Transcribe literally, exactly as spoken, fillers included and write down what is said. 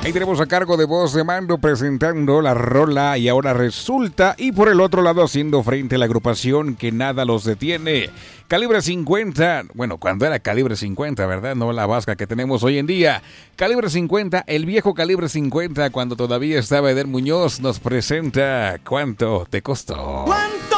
Ahí tenemos a cargo de voz de mando presentando la rola y ahora resulta, y por el otro lado haciendo frente a la agrupación que nada los detiene. Calibre cincuenta, bueno, cuando era Calibre cincuenta, ¿verdad? No la vasca que tenemos hoy en día. Calibre cincuenta, el viejo Calibre cincuenta, cuando todavía estaba Eder Muñoz, nos presenta ¿Cuánto te costó?